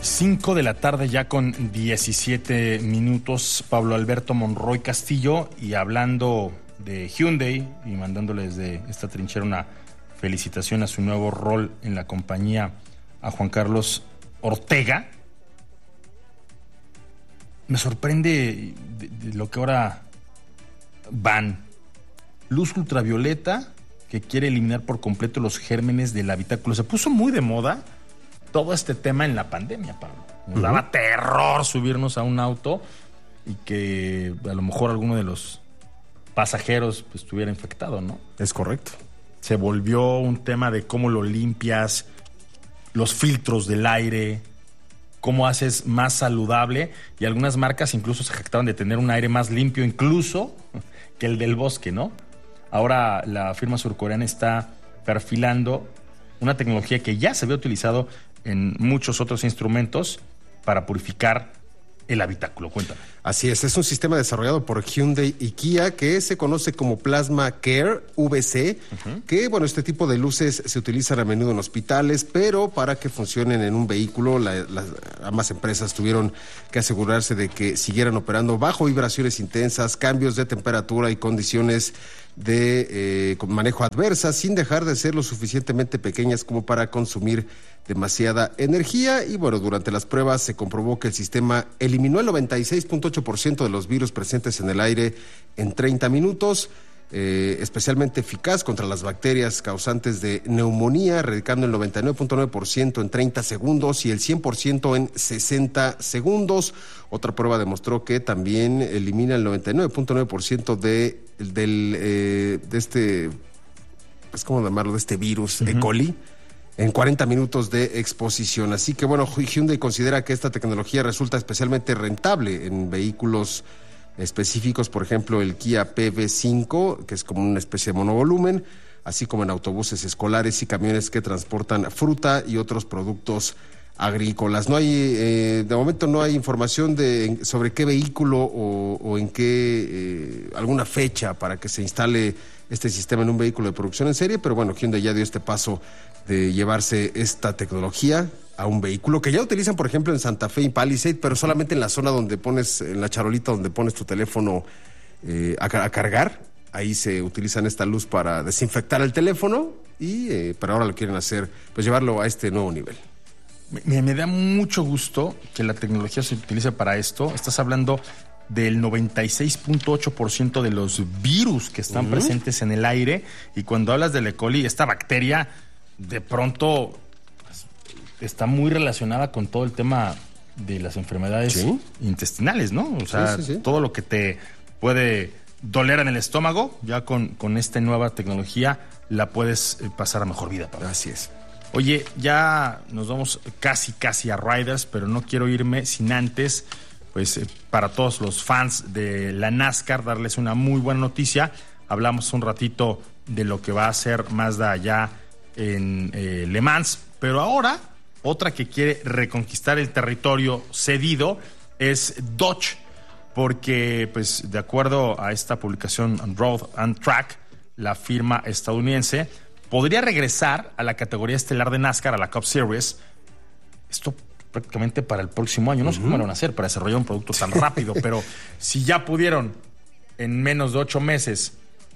5 de la tarde ya con 17 minutos, Pablo Alberto Monroy Castillo, y hablando de Hyundai y mandándoles de esta trinchera una felicitación a su nuevo rol en la compañía a Juan Carlos Ortega. Me sorprende de lo que ahora van. Luz ultravioleta que quiere eliminar por completo los gérmenes del habitáculo. Se puso muy de moda todo este tema en la pandemia, Pablo. Nos daba terror subirnos a un auto y que a lo mejor alguno de los pasajeros pues, estuviera infectado, ¿no? Es correcto. Se volvió un tema de cómo lo limpias, los filtros del aire, cómo haces más saludable, y algunas marcas incluso se jactaban de tener un aire más limpio incluso que el del bosque, ¿no? Ahora la firma surcoreana está perfilando una tecnología que ya se había utilizado en muchos otros instrumentos para purificar el habitáculo. Cuéntame. Así es un sistema desarrollado por Hyundai y Kia que se conoce como Plasma Care VC, que, bueno, este tipo de luces se utilizan a menudo en hospitales, pero para que funcionen en un vehículo, ambas empresas tuvieron que asegurarse de que siguieran operando bajo vibraciones intensas, cambios de temperatura y condiciones de manejo adversas, sin dejar de ser lo suficientemente pequeñas como para consumir demasiada energía. Y bueno, durante las pruebas se comprobó que el sistema eliminó el 96.8% de los virus presentes en el aire en 30 minutos, especialmente eficaz contra las bacterias causantes de neumonía, erradicando el 99.9% en 30 segundos y el 100% en 60 segundos. Otra prueba demostró que también elimina el 99.9% de este, pues, ¿cómo llamarlo?, de este virus E. coli en 40 minutos de exposición. Así que, bueno, Hyundai considera que esta tecnología resulta especialmente rentable en vehículos específicos, por ejemplo, el Kia PV5, que es como una especie de monovolumen, así como en autobuses escolares y camiones que transportan fruta y otros productos agrícolas. No hay, de momento no hay información sobre qué vehículo o en qué, alguna fecha para que se instale este sistema en un vehículo de producción en serie, pero bueno, Hyundai ya dio este paso de llevarse esta tecnología a un vehículo que ya utilizan, por ejemplo, en Santa Fe y Palisade, pero solamente en la zona donde pones, en la charolita donde pones tu teléfono a cargar. Ahí se utilizan esta luz para desinfectar el teléfono y pero ahora lo quieren hacer, pues llevarlo a este nuevo nivel. Me da mucho gusto que la tecnología se utilice para esto. Estás hablando del 96.8% de los virus que están presentes en el aire, y cuando hablas del E. coli, esta bacteria de pronto pues, está muy relacionada con todo el tema de las enfermedades intestinales, ¿no? O sea, todo lo que te puede doler en el estómago, ya con esta nueva tecnología la puedes pasar a mejor vida, Pablo. Así es. Oye, ya nos vamos casi a Riders, pero no quiero irme sin antes, pues para todos los fans de la NASCAR, darles una muy buena noticia. Hablamos un ratito de lo que va a hacer Mazda allá en Le Mans, pero ahora otra que quiere reconquistar el territorio cedido es Dodge, porque pues de acuerdo a esta publicación Road and Track, la firma estadounidense podría regresar a la categoría estelar de NASCAR, a la Cup Series, esto prácticamente para el próximo año. No sé cómo van a hacer para desarrollar un producto tan rápido, pero si ya pudieron en menos de 8 meses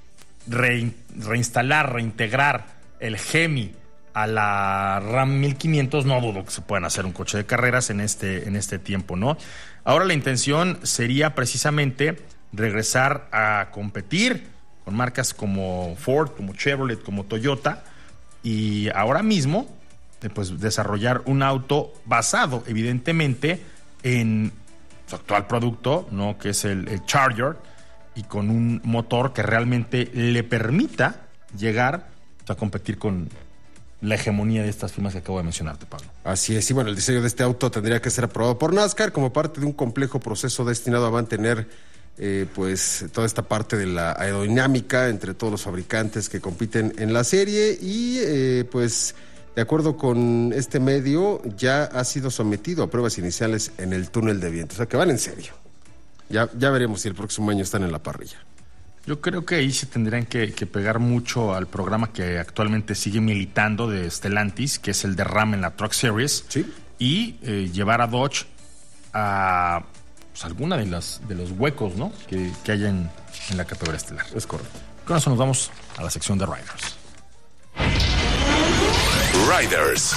reintegrar el Hemi a la Ram 1500, no dudo que se puedan hacer un coche de carreras en este tiempo, ¿no? Ahora la intención sería precisamente regresar a competir con marcas como Ford, como Chevrolet, como Toyota, y ahora mismo pues desarrollar un auto basado evidentemente en su actual producto, ¿no?, que es el Charger, y con un motor que realmente le permita llegar a competir con la hegemonía de estas firmas que acabo de mencionarte, Pablo. Así es, y bueno, el diseño de este auto tendría que ser aprobado por NASCAR como parte de un complejo proceso destinado a mantener pues toda esta parte de la aerodinámica entre todos los fabricantes que compiten en la serie, y pues de acuerdo con este medio ya ha sido sometido a pruebas iniciales en el túnel de viento, o sea que van en serio. Ya veremos si el próximo año están en la parrilla. Yo creo que ahí se tendrían que pegar mucho al programa que actualmente sigue militando de Stellantis, que es el de Ram en la Truck Series. Sí. y llevar a Dodge a pues, alguna de los huecos, ¿no? que hay en la categoría estelar. Es correcto. Con eso nos vamos a la sección de Riders. Riders.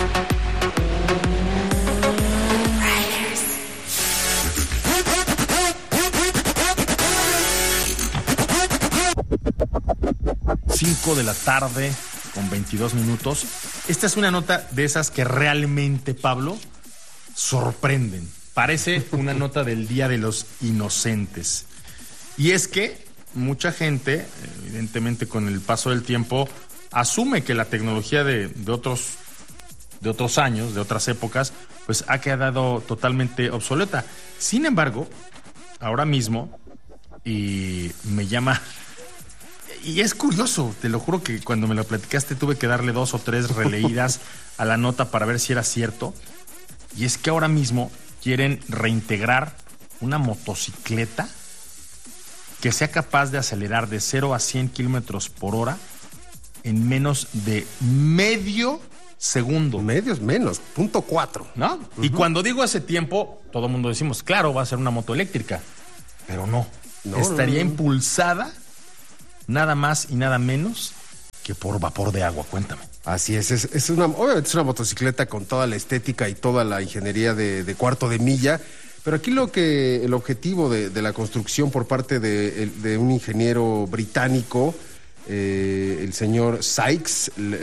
5 de la tarde con 22 minutos. Esta es una nota de esas que realmente, Pablo, sorprenden. Parece una nota del Día de los Inocentes. Y es que mucha gente, evidentemente con el paso del tiempo, asume que la tecnología de otros años, de otras épocas, pues ha quedado totalmente obsoleta. Sin embargo, ahora mismo, y me llama... Y es curioso, te lo juro que cuando me lo platicaste tuve que darle 2 o 3 releídas a la nota para ver si era cierto. Y es que ahora mismo quieren reintegrar una motocicleta que sea capaz de acelerar de 0 a 100 kilómetros por hora en menos de medio segundo. Medios menos, 0.4. ¿No? Uh-huh. Y cuando digo ese tiempo, todo el mundo decimos, claro, va a ser una moto eléctrica. Pero no. Estaría impulsada nada más y nada menos que por vapor de agua. Cuéntame. Así es, obviamente es una motocicleta con toda la estética y toda la ingeniería de cuarto de milla, pero aquí el objetivo de la construcción por parte de un ingeniero británico, el señor Sykes,